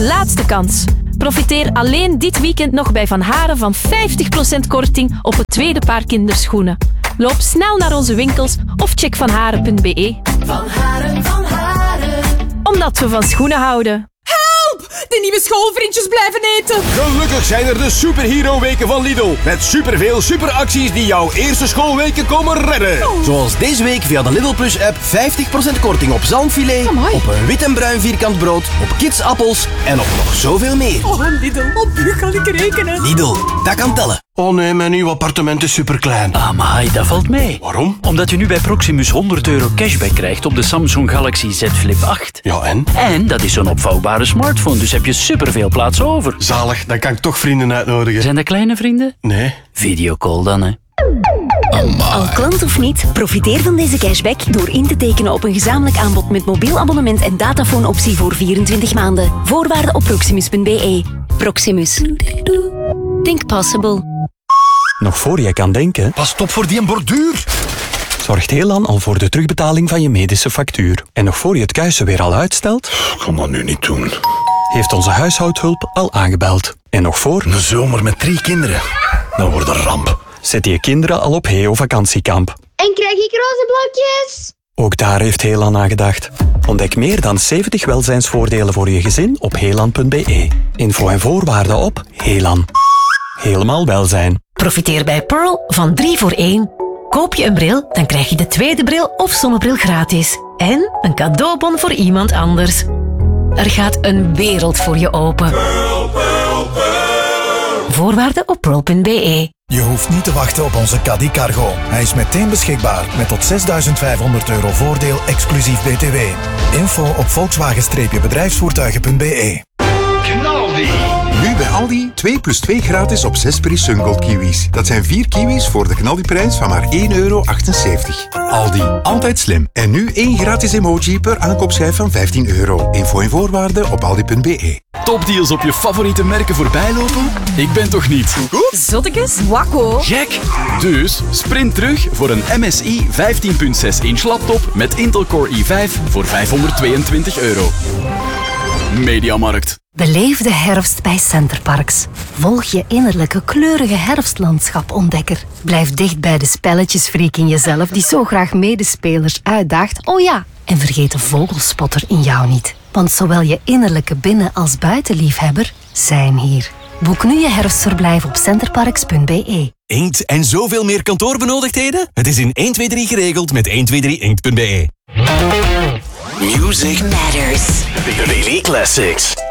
laatste kans. Profiteer alleen dit weekend nog bij Van Haren van 50% korting op het tweede paar kinderschoenen. Loop snel naar onze winkels of check vanharen.be. Van Haren. Omdat we van schoenen houden. De nieuwe schoolvriendjes blijven eten. Gelukkig zijn er de Superhero-weken van Lidl. Met superveel superacties die jouw eerste schoolweken komen redden. Zoals deze week via de Lidl Plus app 50% korting op zalmfilet, op een wit en bruin vierkant brood, op kidsappels en op nog zoveel meer. Oh Lidl, op u kan ik rekenen. Lidl, dat kan tellen. Oh nee, mijn nieuw appartement is superklein. Amai, dat valt mee. Waarom? Omdat je nu bij Proximus €100 cashback krijgt op de Samsung Galaxy Z Flip 8. Ja, en? En dat is zo'n opvouwbare smartphone, dus heb je superveel plaats over. Zalig, dan kan ik toch vrienden uitnodigen. Zijn dat kleine vrienden? Nee. Videocall dan, hè. Al klant of niet, profiteer van deze cashback door in te tekenen op een gezamenlijk aanbod met mobiel abonnement en datafoonoptie voor 24 maanden. Voorwaarden op proximus.be. Proximus. Think possible. Nog voor je kan denken, Pas op voor die borduur. zorgt Helan al voor de terugbetaling van je medische factuur. En nog voor je het kuisen weer al uitstelt, Ik kan dat nu niet doen. heeft onze huishoudhulp al aangebeld. En nog voor, Een zomer met 3 kinderen. Dat wordt een ramp. zet je kinderen al op Heo vakantiekamp. En krijg ik roze blokjes? Ook daar heeft Helan aan gedacht. Ontdek meer dan 70 welzijnsvoordelen voor je gezin op helan.be. Info en voorwaarden op Helan. Helemaal welzijn. Profiteer bij Pearl van 3 voor 1. Koop je een bril, dan krijg je de tweede bril of zonnebril gratis. En een cadeaubon voor iemand anders. Er gaat een wereld voor je open. Voorwaarden op pearl.be. Je hoeft niet te wachten op onze Caddy Cargo. Hij is meteen beschikbaar met tot €6.500 voordeel exclusief BTW. Info op Volkswagen-bedrijfsvoertuigen.be. Knaldi. Nu bij Aldi 2 plus 2 gratis op 6 Peri Sungold kiwis. Dat zijn 4 kiwis voor de Knaldi-prijs van maar €1,78. Aldi, altijd slim. En nu 1 gratis emoji per aankoopschijf van €15. Info en voorwaarden op aldi.be. Topdeals op je favoriete merken voorbijlopen? Ik ben toch niet Zottekes, wakko. gek? Dus sprint terug voor een MSI 15.6-inch laptop met Intel Core i5 voor €522. Mediamarkt. Beleef de herfst bij Centerparks. Volg je innerlijke kleurige herfstlandschap-ontdekker. Blijf dicht bij de spelletjesfreak in jezelf die zo graag medespelers uitdaagt. Oh ja, en vergeet de vogelspotter in jou niet. Want zowel je innerlijke binnen- als buitenliefhebber zijn hier. Boek nu je herfstverblijf op centerparks.be. Inkt en zoveel meer kantoorbenodigdheden? Het is in 123 geregeld met 123inkt.be. Music Matters. Daily Classics.